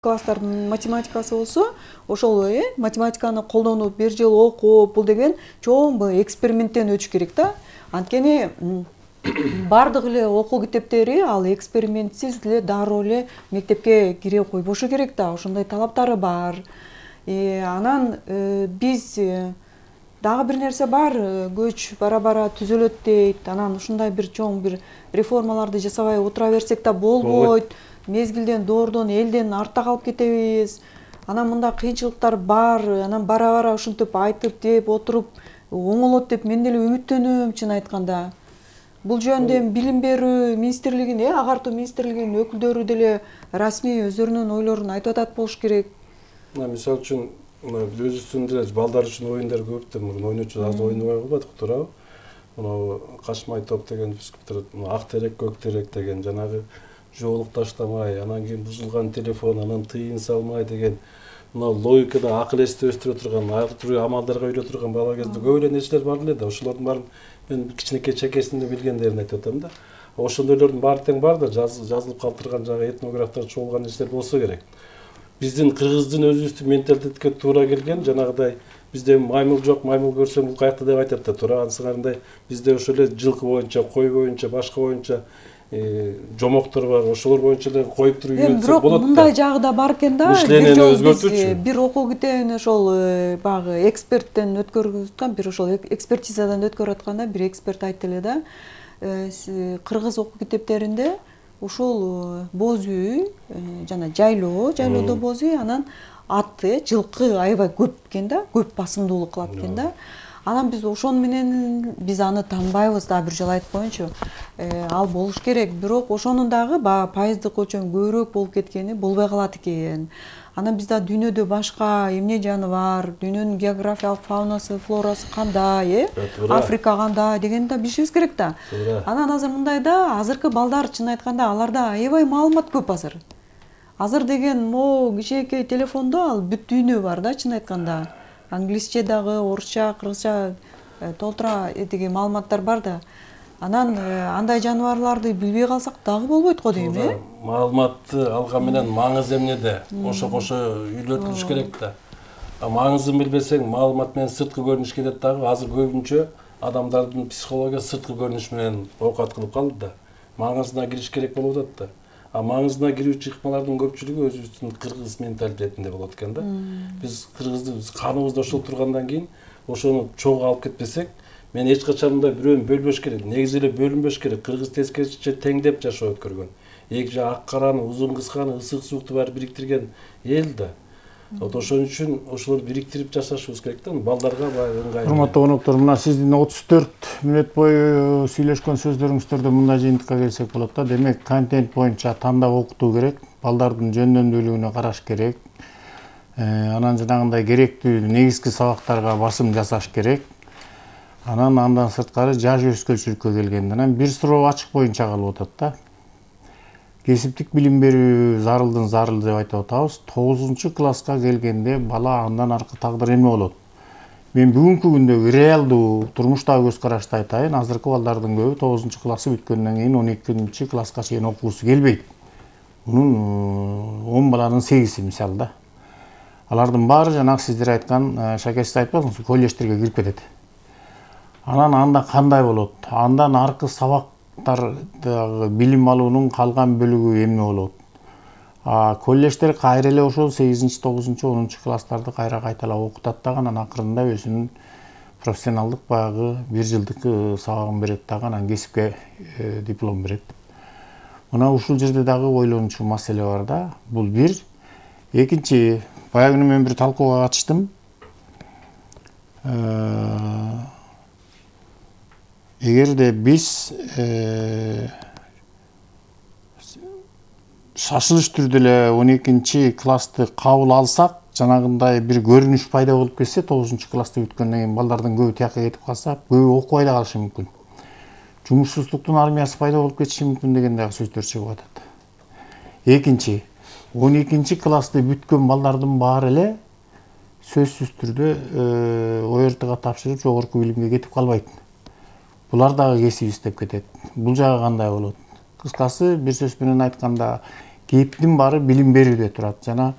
класстардын математикасы болсо ошол математиканы колдонуп бир жыл окуп бул деген чоң эксперименттен өтүш керек да. Анткени бардык эле окуу китептери ал экспериментсиз эле дароо эле мектепке кире койбошу керек да. Ошондой талаптары бар. Анан биз дагы бир нерсе бар, көч бара түзөлөт дейт. Анан ушундай бир чоң бир реформаларды жасабай отура берсек да болбойт. Мезгилден доордон элден артта калып кетебиз. Анан мында кыйынчылыктар бар. Анан бара ушинтип айтып деп отуруп оңолот деп мен деле үмүттөнөм, чын айтканда. Бул жөнүндө билим берүү министрлигинин, агартуу министрлигинин өкүлдөрү деле расмий өздөрүнүн ойлорун айтып атат болуш керек. Мисалы үчүн өзүбүздүн деле балдар үчүн оюндар көп да, ойночу аз ойнобой калбадык, туурабы? Мына Кашмай топ деген ак терек, көк терек деген жанагы жоолук таштамай, анан кийин бузулган телефон, анан тыйын салмай деген мына логикада акыл эсти өстүрө турган, ар түрдүү амалдарга үйрөтө турган бала кезде көп эле нерселер бар эле да. Ошолордун баарын мен кичинекей чекесинде билгендерин айтып атам да. Ошондойлордун баары тең бар да, жазылып калтырган жагы этнографтар чогулган нерселер болсо керек. Биздин кыргыздын өзүбүздүн менталитетке туура келген жанагыдай бизде маймыл жок, маймыл көрсөң бул каякта деп айтат да, туура ансыгандай бизде ошол эле жылкы боюнча, кой боюнча, башка боюнча жомоктор бар, ошолор боюнча эле коюп туруп үйрөнсөк болот да. Мындай жагы да бар экен да. Мышлениени өзгөртүүчү. Бир окуу китебин ошол баягы эксперттен өткөрүп аткан, бир ошол экспертизадан өткөрүп атканда бир эксперт айтты эле да. Кыргыз окуу китептеринде ушул боз үй, жана жайлоодо боз үй, анан аты, жылкы аябай көп экен да, көп басымдуулук кылат экен да. Анан биз ошону менен биз аны тааныбайбыз да, бир жолу айтып коеюнчу. Ал болуш керек, бирок ошонун дагы баягы пайыздык өлчөм көбүрөөк болуп кеткени болбой калат экен. Анан бизде дүйнөдө башка эмне жаны бар, дүйнөнүн географиялык фаунасы, флорасы кандай, Африка кандай дегенди да билишибиз керек да. Анан азыр мындай да, азыркы балдар чын айтканда аларда аябай маалымат көп азыр. Азыр деген могу кичинекей телефондо ал бүт дүйнө бар да, чын айтканда. Англисче дагы, орусча, кыргызча толтура деген маалыматтар бар да. Анан андай жаныбарларды билбей калсак дагы болбойт го дейм, Маалыматты алган менен маңызы эмнеде? Кошо үйлөртүлүш керек да. Маңызын билбесең, маалымат менен сырткы көрүнүш кетет дагы. Азыр көбүнчө адамдардын психологиясы сырткы көрүнүш менен оокат кылып калды да. Маңызына кириш керек болуп атат да. Маңызына кирүүчү ыкмалардын көпчүлүгү өзүбүздүн кыргыз менталитетинде болот экен да. Биз кыргызды каныбызда ошол тургандан кийин ошону чогуу алып кетпесек, мен эч качан мындай бирөөнү бөлбөш керек. Негизи эле бөлүнбөш керек. Кыргыз тескерисинче теңдеп жашоо өткөргөн. Эки жак ак караны, узун кысканы, ысык суукту баары бириктирген эл да. Ошон үчүн ошолорду бириктирип жашашыбыз керек да, балдарга баягы ыңгайлуу. Урматтуу коноктор, мына сиздин 34 мүнөт бою сүйлөшкөн сөздөрүңүздөрдө мындай жыйынтыкка келсек болот да. Демек, контент боюнча тандап окутуу керек, балдардын жөндөмдүүлүгүнө караш керек. Анан жанагындай керектүү негизги сабактарга басым жасаш керек. Андан сырткары жаш өзгөчөлүккө келгенде анан бир суроо ачык боюнча калып атат да. Кесиптик билим берүү зарылдын зарыл деп айтып атабыз. 9-класска келгенде бала андан аркы тагдыры эмне болот? Мен бүгүнкү күндөгү реалдуу турмуштагы көз карашты айтайын. Азыркы балдардын көбү 9-классы бүткөндөн кийин 12-класска чейин окугусу келбейт. Мунун 10 баланын 8-и мисалы да. Алардын баары жанагы сиздер айткан, Шаке сиз айтпадыңызбы, коллеждерге кирип кетет. Анан анда кандай болот? Андан аркы сабактардагы билим алуунун калган бөлүгү эмне болот? Коллеждер кайра эле ошол 8, 9, 10-класстарды кайра кайталап окутат дагы, анан акырында өзүнүн профессионалдык баягы 1 жылдык сабагын берет дагы, анан кесипке диплом берет. Мына ушул жерде дагы ойлонучу маселе бар да. Бул бир. Экинчи, баягы мен бир талкууга катыштым. Эгерде биз шашылыш түрдө эле 12-классты кабыл алсак, жанагындай бир көрүнүш пайда болуп кетсе, 9-классты бүткөндөн кийин балдардын көбү тияка кетип калса, көбү окубай да калышы мүмкүн. Жумушсуздуктун армиясы пайда болуп кетиши мүмкүн деген дагы сөздөр чыгып атат. Экинчи, 12-классты бүткөн балдардын баары эле сөзсүз түрдө ОРТга тапшырып жогорку билимге кетип калбайт. Булар дагы кесип издеп кетет. Бул жагы кандай болот? Кыскасы, бир сөз менен айтканда, кээптин баары билим берүүдө турат жана